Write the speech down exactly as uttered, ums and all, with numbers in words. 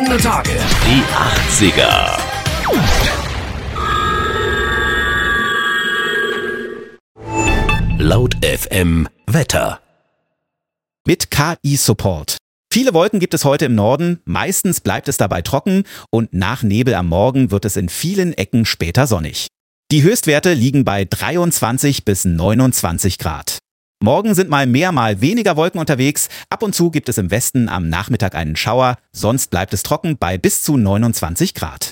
Spannende Tage. Die achtziger. Laut F M Wetter. Mit K I-Support. Viele Wolken gibt es heute im Norden, meistens bleibt es dabei trocken und nach Nebel am Morgen wird es in vielen Ecken später sonnig. Die Höchstwerte liegen bei dreiundzwanzig bis neunundzwanzig Grad. Morgen sind mal mehr, mal weniger Wolken unterwegs. Ab und zu gibt es im Westen am Nachmittag einen Schauer, sonst bleibt es trocken bei bis zu neunundzwanzig Grad.